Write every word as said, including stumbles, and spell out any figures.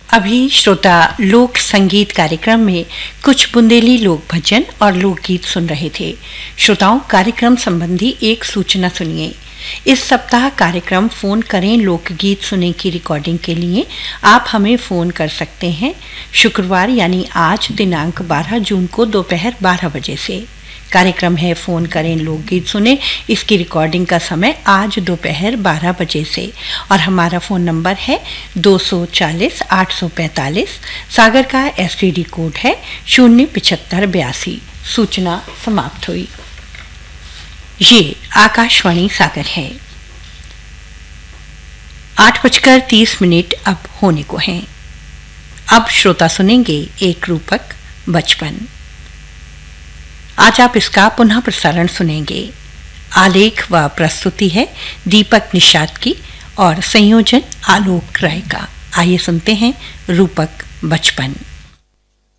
अभी श्रोता लोक संगीत कार्यक्रम में कुछ बुंदेली लोक भजन और लोकगीत सुन रहे थे। श्रोताओं, कार्यक्रम संबंधी एक सूचना सुनिए। इस सप्ताह कार्यक्रम फोन करें लोकगीत सुने की रिकॉर्डिंग के लिए आप हमें फ़ोन कर सकते हैं शुक्रवार यानी आज दिनांक बारह जून को दोपहर बारह बजे से। कार्यक्रम है फ़ोन करें लोकगीत सुने। इसकी रिकॉर्डिंग का समय आज दोपहर बारह बजे से और हमारा फ़ोन नंबर है दो सौ चालीस आठ सौ पैंतालीस। सागर का एसटीडी कोड है शून्य पिछहत्तर बयासी। सूचना समाप्त हुई। ये आकाशवाणी सागर है। आठ बजकर तीस मिनट अब होने को हैं। अब श्रोता सुनेंगे एक रूपक बचपन। आज आप इसका पुनः प्रसारण सुनेंगे। आलेख व प्रस्तुति है दीपक निषाद की और संयोजन आलोक राय का। आइए सुनते हैं रूपक बचपन।